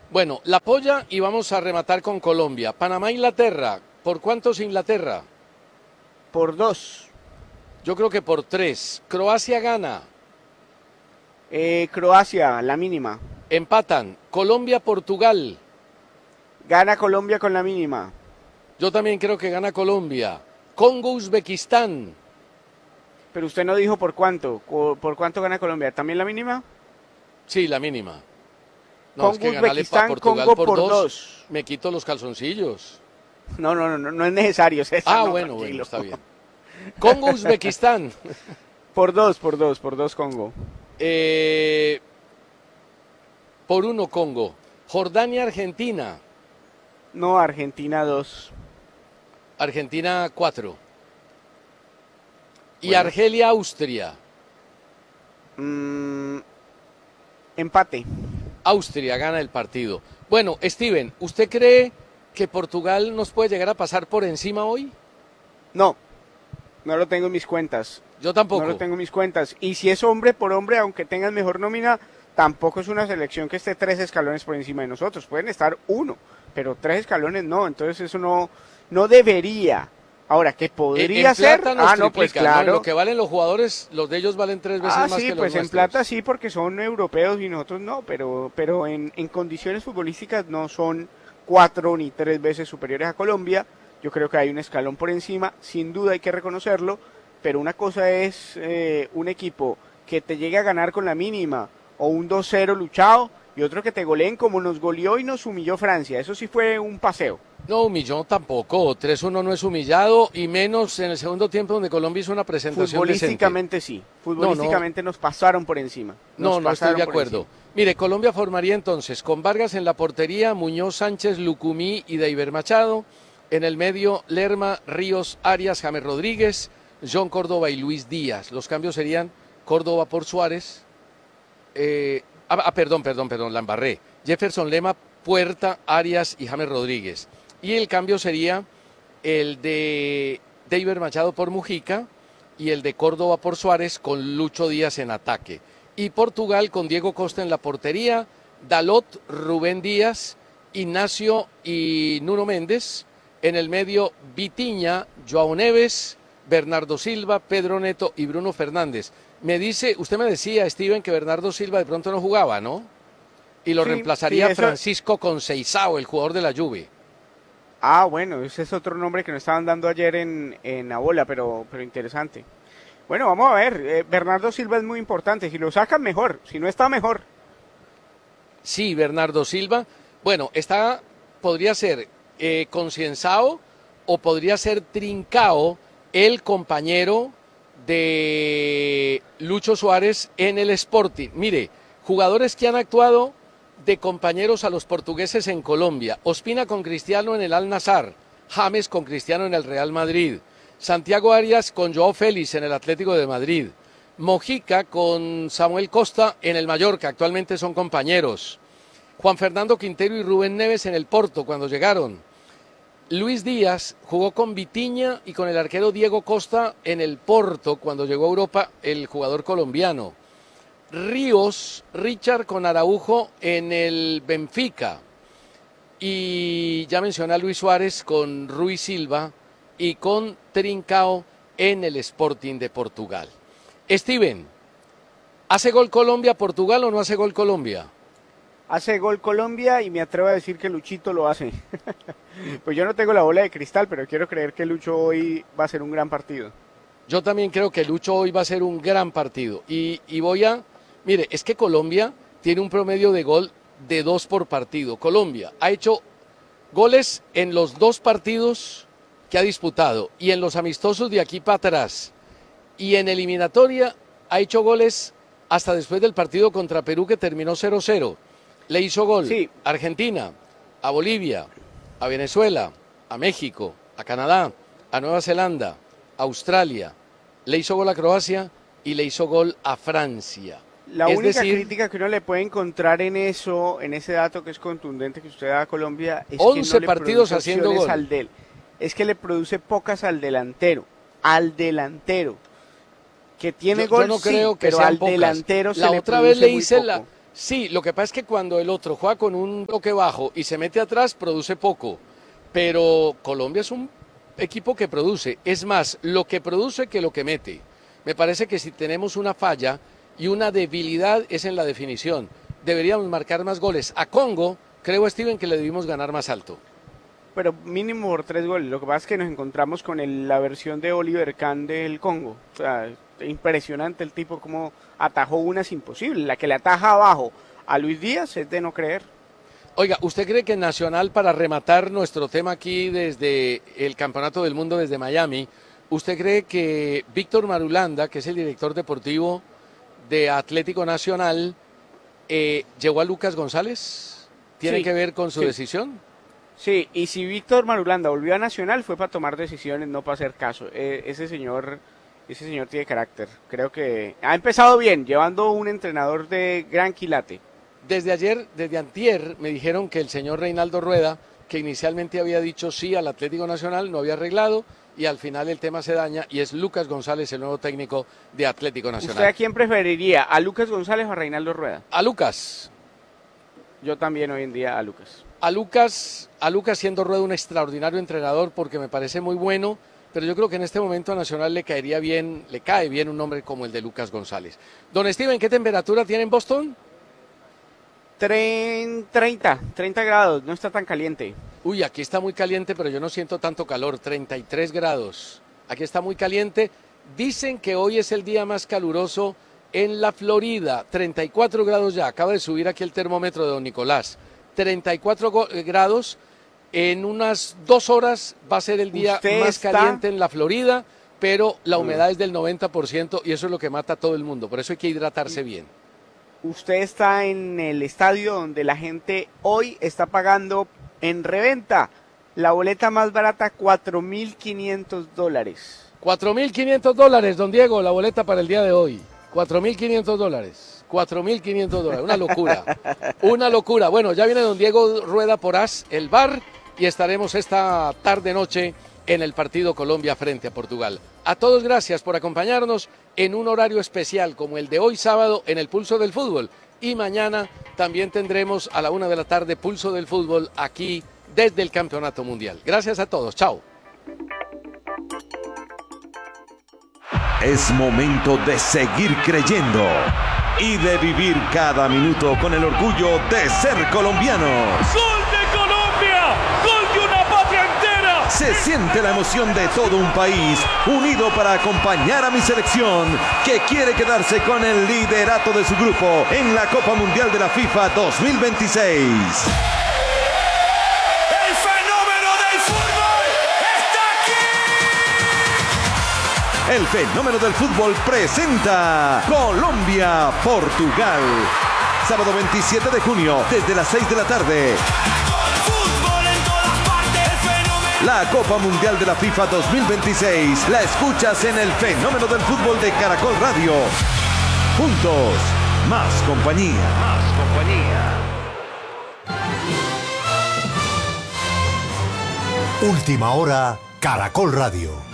Bueno, la polla y vamos a rematar con Colombia. Panamá-Inglaterra. ¿Por cuántos Inglaterra? Por 2. Yo creo que por 3. Croacia-Gana. Croacia, la mínima. Empatan. Colombia-Portugal. Gana Colombia con la mínima. Yo también creo que gana Colombia. Congo-Uzbekistán. Pero usted no dijo por cuánto. ¿Por cuánto gana Colombia? ¿También la mínima? Sí, la mínima. No, es Congo, que ganarle a Uzbekistán, Portugal Congo por por 2, 2. me quito los calzoncillos. No es necesario, César. Ah, No, bueno, tranquilo. está bien. Congo-Uzbekistán. Por dos Congo. Eh, por 1 Congo. Jordania-Argentina. No, Argentina 2. Argentina 4. Y Bueno. Argelia-Austria. Empate. Austria gana el partido. Bueno, Steven, ¿usted cree que Portugal nos puede llegar a pasar por encima hoy? No lo tengo en mis cuentas. Yo tampoco. No lo tengo en mis cuentas. Y si es hombre por hombre, aunque tengan mejor nómina, tampoco es una selección que esté 3 escalones por encima de nosotros. Pueden estar 1, pero 3 escalones no. Entonces eso no debería. Ahora, ¿qué podría En ser? plata nos No, pues triplican, ¿no? claro. Lo que valen los jugadores, los de ellos valen 3 veces más Sí, que los pues en nuestros. plata sí, porque son europeos y nosotros no, pero en condiciones futbolísticas no son 4 ni 3 veces superiores a Colombia. Yo creo que hay un escalón por encima, sin duda hay que reconocerlo, pero una cosa es un equipo que te llegue a ganar con la mínima o un 2-0 luchado y otro que te goleen como nos goleó y nos humilló Francia. Eso sí fue un paseo. No, humilló tampoco. 3-1 no es humillado y menos en el segundo tiempo donde Colombia hizo una presentación Futbolísticamente decente. sí, futbolísticamente nos pasaron por encima. No estoy de acuerdo. Mire, Colombia formaría entonces con Vargas en la portería, Muñoz, Sánchez, Lucumí y Deiber Machado. En el medio, Lerma, Ríos, Arias, James Rodríguez, John Córdoba y Luis Díaz. Los cambios serían Córdoba por Suárez. Perdón, la embarré. Jefferson Lema, Puerta, Arias y James Rodríguez. Y el cambio sería el de Deiber Machado por Mujica y el de Córdoba por Suárez con Lucho Díaz en ataque. Y Portugal con Diego Costa en la portería, Dalot, Rubén Díaz, Ignacio y Nuno Méndez. En el medio, Vitinha, Joao Neves, Bernardo Silva, Pedro Neto y Bruno Fernández. Usted me decía, Steven, que Bernardo Silva de pronto no jugaba, ¿no? Y lo reemplazaría Francisco Conceição, el jugador de la Juve. Bueno, ese es otro nombre que nos estaban dando ayer en la bola, pero interesante. Bueno, vamos a ver, Bernardo Silva es muy importante, si lo sacan mejor, si no está mejor. Sí, Bernardo Silva, bueno, podría ser Conceição o podría ser Trincao, el compañero de Lucho Suárez en el Sporting. Mire, jugadores que han actuado de compañeros a los portugueses en Colombia. Ospina con Cristiano en el Al-Nassr, James con Cristiano en el Real Madrid, Santiago Arias con Joao Félix en el Atlético de Madrid, Mojica con Samuel Costa en el Mallorca, actualmente son compañeros, Juan Fernando Quintero y Rubén Neves en el Porto cuando llegaron, Luis Díaz jugó con Vitinha y con el arquero Diego Costa en el Porto cuando llegó a Europa el jugador colombiano. Ríos, Richard con Araujo en el Benfica. Y ya mencioné a Luis Suárez con Rui Silva y con Trincao en el Sporting de Portugal. Steven, ¿hace gol Colombia, Portugal o no hace gol Colombia? Hace gol Colombia y me atrevo a decir que Luchito lo hace. Pues yo no tengo la bola de cristal, pero quiero creer que Lucho hoy va a ser un gran partido. Yo también creo que Lucho hoy va a ser un gran partido. Y mire, es que Colombia tiene un promedio de gol de 2 por partido. Colombia ha hecho goles en los 2 partidos que ha disputado y en los amistosos de aquí para atrás. Y en eliminatoria ha hecho goles hasta después del partido contra Perú que terminó 0-0. Le hizo gol a Argentina, a Bolivia, a Venezuela, a México, a Canadá, a Nueva Zelanda, a Australia. Le hizo gol a Croacia y le hizo gol a Francia. La única crítica que uno le puede encontrar en ese dato que es contundente que usted da a Colombia, es 11 que no le partidos produce haciendo gol. Es que le produce pocas al delantero. Que tiene gol, yo no creo que pero sean al pocas. delantero se la le otra vez produce le hice muy poco. Sí, lo que pasa es que cuando el otro juega con un bloque bajo y se mete atrás, produce poco. Pero Colombia es un equipo que produce. Es más, lo que produce que lo que mete. Me parece que si tenemos una falla y una debilidad es en la definición. Deberíamos marcar más goles. A Congo, creo, Steven, que le debimos ganar más alto. Pero mínimo por 3 goles. Lo que pasa es que nos encontramos con la versión de Oliver Kahn del Congo. O sea, impresionante el tipo como atajó unas imposibles. La que le ataja abajo a Luis Díaz es de no creer. Oiga, ¿usted cree que Nacional, para rematar nuestro tema aquí desde el Campeonato del Mundo desde Miami, usted cree que Víctor Marulanda, que es el director deportivo de Atlético Nacional, llevó a Lucas González? ¿Tiene que ver con su decisión? Sí, y si Víctor Marulanda volvió a Nacional fue para tomar decisiones, no para hacer caso. Ese señor tiene carácter. Creo que ha empezado bien, llevando un entrenador de gran quilate. Desde antier, me dijeron que el señor Reinaldo Rueda, que inicialmente había dicho sí al Atlético Nacional, no había arreglado y al final el tema se daña y es Lucas González el nuevo técnico de Atlético Nacional. ¿Usted a quién preferiría? ¿A Lucas González o a Reinaldo Rueda? A Lucas. Yo también hoy en día a Lucas. A Lucas siendo Rueda un extraordinario entrenador porque me parece muy bueno, pero yo creo que en este momento a Nacional le cae bien un nombre como el de Lucas González. Don Steven, ¿qué temperatura tiene en Boston? 30 grados, no está tan caliente. Uy, aquí está muy caliente, pero yo no siento tanto calor, 33 grados. Aquí está muy caliente. Dicen que hoy es el día más caluroso en la Florida, 34 grados ya. Acaba de subir aquí el termómetro de don Nicolás. 34 grados. En unas 2 horas va a ser el día más caliente en la Florida, pero la humedad es del 90% y eso es lo que mata a todo el mundo. Por eso hay que hidratarse bien. Usted está en el estadio donde la gente hoy está pagando en reventa la boleta más barata, $4.500. $4.500, don Diego, la boleta para el día de hoy. $4.500. $4.500, una locura, una locura. Bueno, ya viene don Diego Rueda Porás, el VAR, y estaremos esta tarde-noche en el partido Colombia frente a Portugal. A todos gracias por acompañarnos en un horario especial como el de hoy sábado en el Pulso del Fútbol. Y mañana también tendremos a la 1 de la tarde Pulso del Fútbol aquí desde el Campeonato Mundial. Gracias a todos, chao. Es momento de seguir creyendo y de vivir cada minuto con el orgullo de ser colombianos. ¡Gol de Colombia! ¡Gol de una patria entera! Se siente la emoción de todo un país unido para acompañar a mi selección que quiere quedarse con el liderato de su grupo en la Copa Mundial de la FIFA 2026. El fenómeno del fútbol presenta Colombia-Portugal. Sábado 27 de junio, desde las 6 de la tarde. La Copa Mundial de la FIFA 2026 la escuchas en el fenómeno del fútbol de Caracol Radio. Juntos, más compañía. Más compañía. Última hora, Caracol Radio.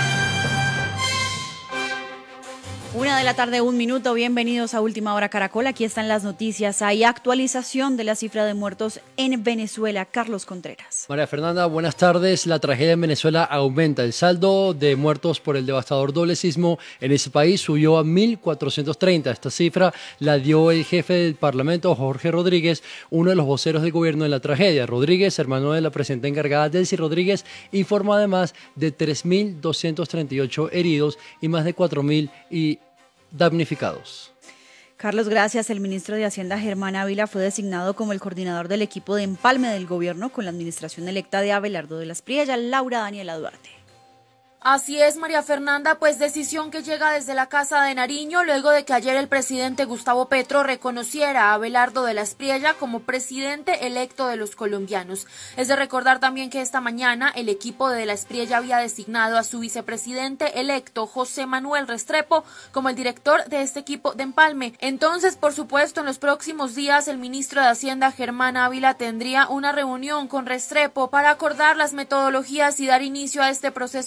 1:01 PM. Bienvenidos a Última Hora Caracol. Aquí están las noticias. Hay actualización de la cifra de muertos en Venezuela. Carlos Contreras. María Fernanda, buenas tardes. La tragedia en Venezuela aumenta. El saldo de muertos por el devastador doble sismo en ese país subió a 1.430. Esta cifra la dio el jefe del Parlamento, Jorge Rodríguez, uno de los voceros del gobierno en la tragedia. Rodríguez, hermano de la presidenta encargada, Delcy Rodríguez, informa además de 3.238 heridos y más de 4.000 damnificados. Carlos, gracias. El ministro de Hacienda, Germán Ávila, fue designado como el coordinador del equipo de empalme del gobierno con la administración electa de Abelardo de las Priella. Laura Daniela Duarte. Así es, María Fernanda, pues decisión que llega desde la Casa de Nariño luego de que ayer el presidente Gustavo Petro reconociera a Abelardo de las Priella como presidente electo de los colombianos. Es de recordar también que esta mañana el equipo de las Priella había designado a su vicepresidente electo, José Manuel Restrepo, como el director de este equipo de empalme. Entonces, por supuesto, en los próximos días el ministro de Hacienda, Germán Ávila, tendría una reunión con Restrepo para acordar las metodologías y dar inicio a este proceso de empalme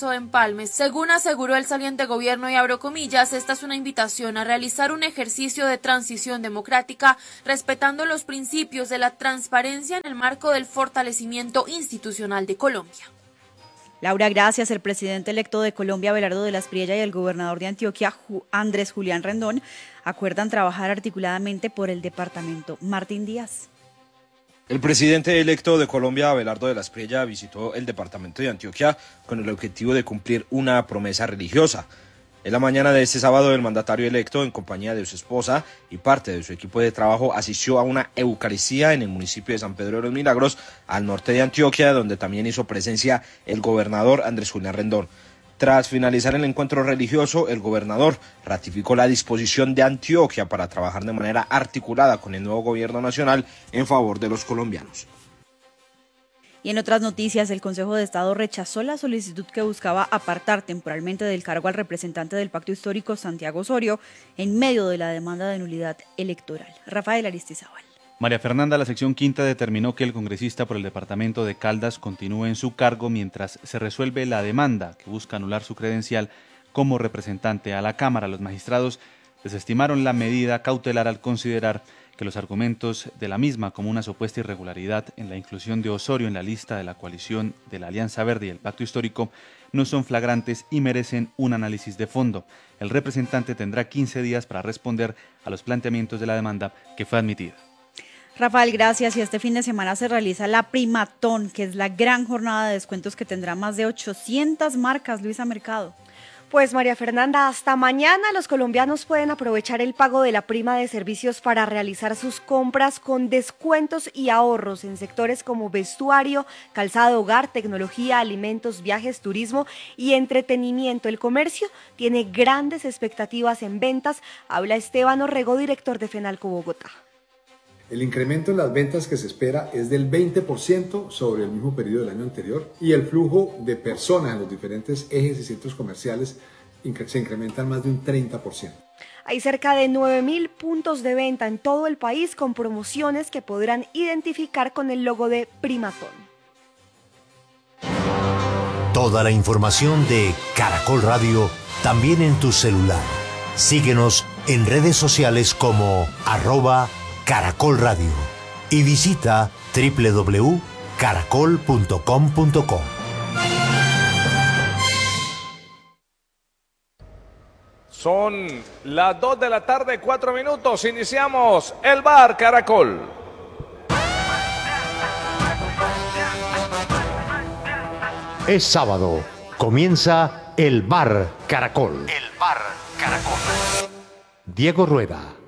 empalme. Según aseguró el saliente gobierno, y abro comillas, esta es una invitación a realizar un ejercicio de transición democrática respetando los principios de la transparencia en el marco del fortalecimiento institucional de Colombia. Laura, gracias. El presidente electo de Colombia, Abelardo de la Espriella, y el gobernador de Antioquia, Andrés Julián Rendón, acuerdan trabajar articuladamente por el departamento. Martín Díaz. El presidente electo de Colombia, Abelardo de la Espriella, visitó el departamento de Antioquia con el objetivo de cumplir una promesa religiosa. En la mañana de este sábado, el mandatario electo, en compañía de su esposa y parte de su equipo de trabajo, asistió a una eucaristía en el municipio de San Pedro de los Milagros, al norte de Antioquia, donde también hizo presencia el gobernador Andrés Julián Rendón. Tras finalizar el encuentro religioso, el gobernador ratificó la disposición de Antioquia para trabajar de manera articulada con el nuevo gobierno nacional en favor de los colombianos. Y en otras noticias, el Consejo de Estado rechazó la solicitud que buscaba apartar temporalmente del cargo al representante del Pacto Histórico, Santiago Osorio, en medio de la demanda de nulidad electoral. Rafael Aristizábal. María Fernanda, la sección quinta determinó que el congresista por el departamento de Caldas continúe en su cargo mientras se resuelve la demanda que busca anular su credencial como representante a la Cámara. Los magistrados desestimaron la medida cautelar al considerar que los argumentos de la misma, como una supuesta irregularidad en la inclusión de Osorio en la lista de la coalición de la Alianza Verde y el Pacto Histórico, no son flagrantes y merecen un análisis de fondo. El representante tendrá 15 días para responder a los planteamientos de la demanda que fue admitida. Rafael, gracias. Y este fin de semana se realiza la Primatón, que es la gran jornada de descuentos que tendrá más de 800 marcas. Luisa Mercado. Pues María Fernanda, hasta mañana los colombianos pueden aprovechar el pago de la prima de servicios para realizar sus compras con descuentos y ahorros en sectores como vestuario, calzado, hogar, tecnología, alimentos, viajes, turismo y entretenimiento. El comercio tiene grandes expectativas en ventas, habla Esteban Orrego, director de Fenalco Bogotá. El incremento en las ventas que se espera es del 20% sobre el mismo periodo del año anterior y el flujo de personas en los diferentes ejes y centros comerciales se incrementan más de un 30%. Hay cerca de 9.000 puntos de venta en todo el país con promociones que podrán identificar con el logo de Primatón. Toda la información de Caracol Radio también en tu celular. Síguenos en redes sociales como @Caracol Radio y visita www.caracol.com.co. Son las 2 de la tarde, 4 minutos. Iniciamos el Bar Caracol. Es sábado. Comienza el Bar Caracol. El Bar Caracol. Diego Rueda.